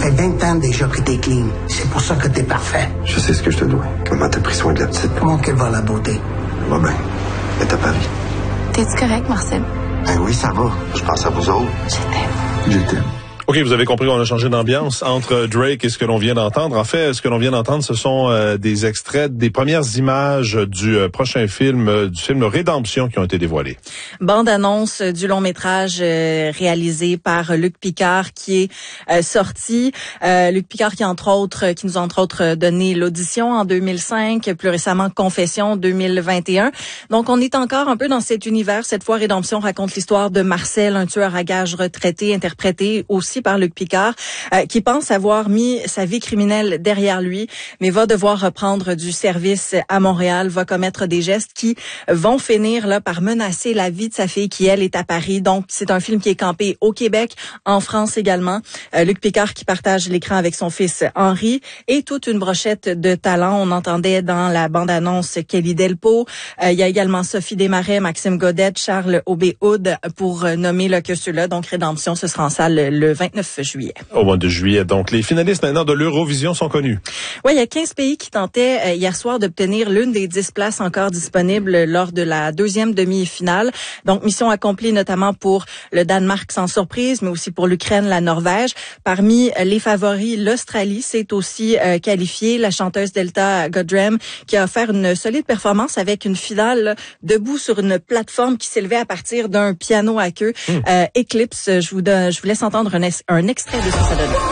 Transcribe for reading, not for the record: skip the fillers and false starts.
fait 20 ans déjà que t'es clean. C'est pour ça que t'es parfait. Je sais ce que je te dois. Comment t'as pris soin de la petite. Comment qu'elle va, la beauté? Va bien. Elle est à Paris. T'es-tu correct, Marcel? Ben oui, ça va. Je pense à vous autres. Je t'aime. Je t'aime. OK, vous avez compris qu'on a changé d'ambiance entre Drake et ce que l'on vient d'entendre. En fait, ce que l'on vient d'entendre, ce sont des extraits des premières images du prochain film, du film Rédemption qui ont été dévoilées. Bande-annonce du long-métrage réalisé par Luc Picard qui est sorti. Luc Picard qui nous a entre autres donné l'audition en 2005, plus récemment Confession 2021. Donc on est encore un peu dans cet univers. Cette fois, Rédemption raconte l'histoire de Marcel, un tueur à gages retraité, interprété aussi par Luc Picard, qui pense avoir mis sa vie criminelle derrière lui, mais va devoir reprendre du service à Montréal, va commettre des gestes qui vont finir là par menacer la vie de sa fille qui, elle, est à Paris. Donc, c'est un film qui est campé au Québec, en France également. Luc Picard qui partage l'écran avec son fils Henri et toute une brochette de talents. On entendait dans la bande-annonce Kelly Delpo. Il y a également Sophie Desmarais, Maxime Godette, Charles Aubé-Houd pour nommer là, que ceux-là. Donc, Rédemption, ce sera en salle le 29 juillet. Au mois de juillet. Donc, les finalistes maintenant de l'Eurovision sont connus. Oui, il y a 15 pays qui tentaient hier soir d'obtenir l'une des 10 places encore disponibles lors de la deuxième demi-finale. Donc, mission accomplie notamment pour le Danemark sans surprise, mais aussi pour l'Ukraine, la Norvège. Parmi les favoris, l'Australie s'est aussi qualifiée. La chanteuse Delta Goddard qui a offert une solide performance avec une finale là, debout sur une plateforme qui s'élevait à partir d'un piano à queue. Eclipse, je vous laisse entendre un extrait de ce que ça donne.